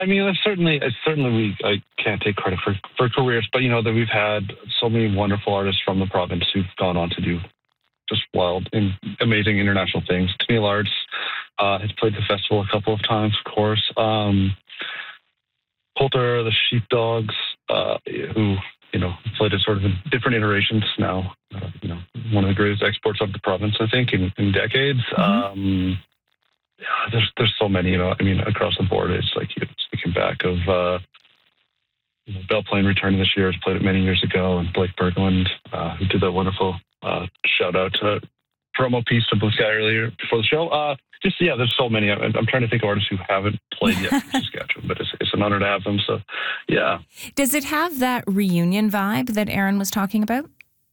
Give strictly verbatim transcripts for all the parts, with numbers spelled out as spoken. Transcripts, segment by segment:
I mean, it's certainly, it's certainly we I can't take credit for, for careers, but you know that we've had so many wonderful artists from the province who've gone on to do just wild and amazing international things. Camille Arts uh, has played the festival a couple of times, of course. Um, Poulter, the Sheepdogs, uh, who you know played at sort of in different iterations now. Uh, you know, one of the greatest exports of the province, I think, in, in decades. Mm-hmm. Um, yeah, there's there's so many. You know, I mean, across the board, it's like you know, speaking back of. Uh, you know, Belle Plaine returning this year, has played it many years ago, and Blake Berglund, uh, who did that wonderful uh, shout out to promo piece to Blue Sky earlier before the show. Uh, just yeah, there's so many. I'm, I'm trying to think of artists who haven't played yet from Saskatchewan, but it's, it's an honor to have them. So, yeah. Does it have that reunion vibe that Aaron was talking about?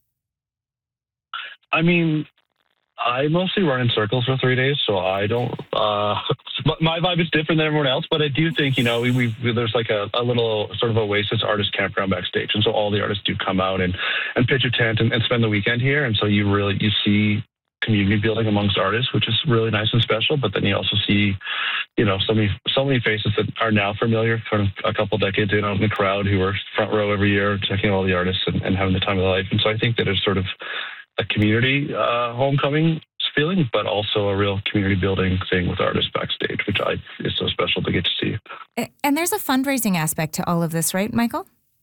I mean, I mostly run in circles for three days, so I don't. Uh, my vibe is different than everyone else, but I do think you know we, we there's like a, a little sort of Oasis artist campground backstage, and so all the artists do come out and, and pitch a tent and, and spend the weekend here, and so you really you see community building amongst artists, which is really nice and special. But then you also see, you know, so many so many faces that are now familiar, kind of a couple decades in out in the crowd who are front row every year, checking all the artists and, and having the time of their life, and so I think that it's sort of a community uh, homecoming feeling, but also a real community building thing with artists backstage, which I is so special to get to see. And there's a fundraising aspect to all of this, right, Michael?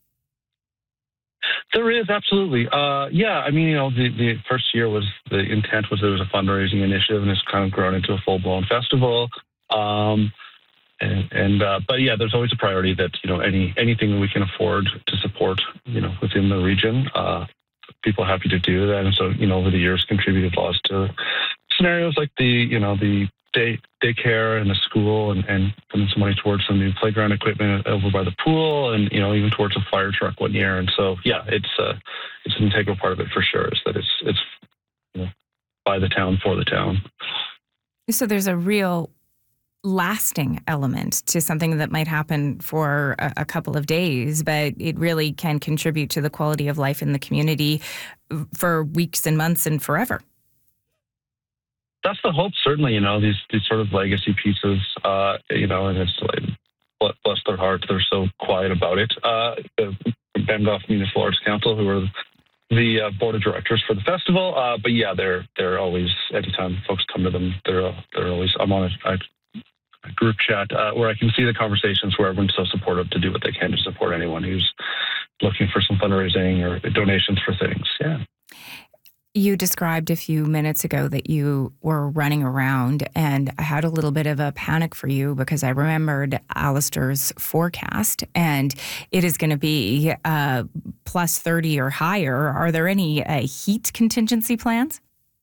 There is, absolutely. Uh, yeah, I mean, you know, the, the first year was, the intent was there was a fundraising initiative, and it's kind of grown into a full-blown festival. Um, and, and uh, but yeah, there's always a priority that, you know, any anything that we can afford to support, you know, within the region, uh, people are happy to do that. And so, you know, over the years contributed lots to scenarios like the, you know, the day daycare and the school, and, and putting some money towards some new playground equipment over by the pool, and, you know, even towards a fire truck one year. And so, yeah, it's uh, it's an integral part of it for sure, is that it's, it's you know, by the town, for the town. So there's a real lasting element to something that might happen for a, a couple of days, but it really can contribute to the quality of life in the community for weeks and months and forever. That's the hope, certainly, you know, these, these sort of legacy pieces, uh, you know, and it's like, bless their hearts, they're so quiet about it. Uh, the Bengoff Municipal Arts Council, who are the uh, board of directors for the festival, uh, but yeah, they're they're always, anytime folks come to them, they're they're always, I'm on a, a group chat uh, where I can see the conversations where everyone's so supportive to do what they can to support anyone who's looking for some fundraising or donations for things. Yeah. You described a few minutes ago that you were running around, and I had a little bit of a panic for you because I remembered Alistair's forecast, and it is going to be uh, plus thirty or higher. Are there any uh, heat contingency plans?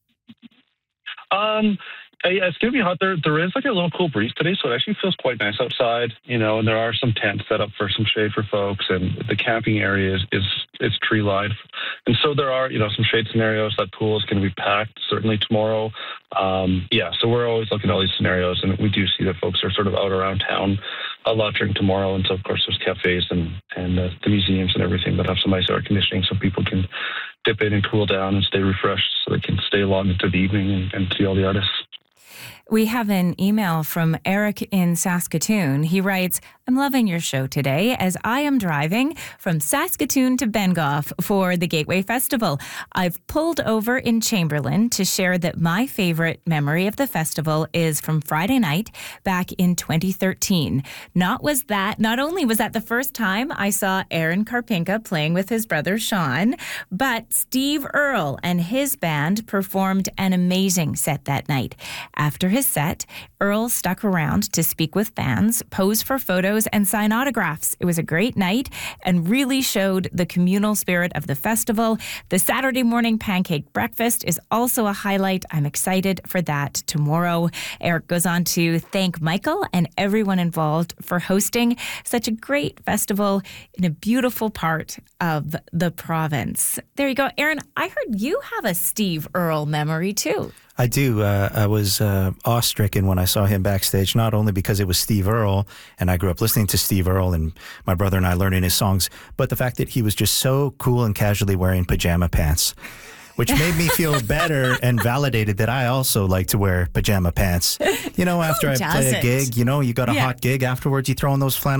Um. Yeah, it's going to be hot. There, there is like a little cool breeze today, so it actually feels quite nice outside, you know, and there are some tents set up for some shade for folks, and the camping area is, is, is tree lined. And so there are, you know, some shade scenarios. That pool is going to be packed certainly tomorrow. Um, yeah, so we're always looking at all these scenarios, and we do see that folks are sort of out around town a lot during tomorrow. And so, of course, there's cafes and, and uh, the museums and everything that have some nice air conditioning so people can dip in and cool down and stay refreshed so they can stay along into the evening and, and see all the artists. We have an email from Eric in Saskatoon. He writes, I'm loving your show today as I am driving from Saskatoon to Bengoff for the Gateway Festival. I've pulled over in Chamberlain to share that my favorite memory of the festival is from Friday night back in twenty thirteen. Not was that, not only was that the first time I saw Aaron Karpinka playing with his brother Sean, but Steve Earle and his band performed an amazing set that night. After his set, Earle stuck around to speak with fans, pose for photos, and sign autographs. It was a great night and really showed the communal spirit of the festival. The Saturday morning pancake breakfast is also a highlight. I'm excited for that tomorrow. Eric goes on to thank Michael and everyone involved for hosting such a great festival in a beautiful part of the province. There you go. Aaron, I heard you have a Steve Earle memory too. I do. Uh, I was uh, awe-stricken when I saw him backstage, not only because it was Steve Earle, and I grew up listening to Steve Earle and my brother and I learning his songs, but the fact that he was just so cool and casually wearing pajama pants, which made me feel better and validated that I also like to wear pajama pants. You know, after I play a gig, you know, you got a yeah. hot gig afterwards, you throw on those flannel